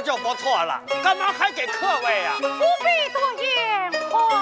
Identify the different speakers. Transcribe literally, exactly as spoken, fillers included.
Speaker 1: 就不错了，干嘛还给客位呀、
Speaker 2: 不必多言。